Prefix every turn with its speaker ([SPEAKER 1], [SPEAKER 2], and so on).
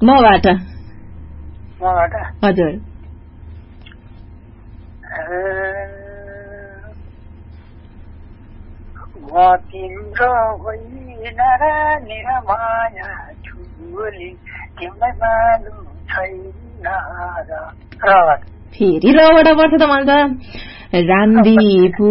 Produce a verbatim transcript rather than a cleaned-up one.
[SPEAKER 1] मबाट
[SPEAKER 2] मबाट
[SPEAKER 1] हजुर
[SPEAKER 2] म तिम्रो होइन र निरमाया छुली तिमीलाई मालुम छैन र
[SPEAKER 1] फेरि रबाट पर्छ त भन्छ रामदीप